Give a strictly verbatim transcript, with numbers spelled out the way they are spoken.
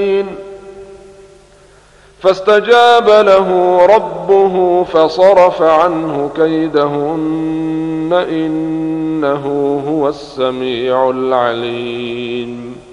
فاستجاب له ربه فصرف عنه كيدهن إنه هو السميع العليم.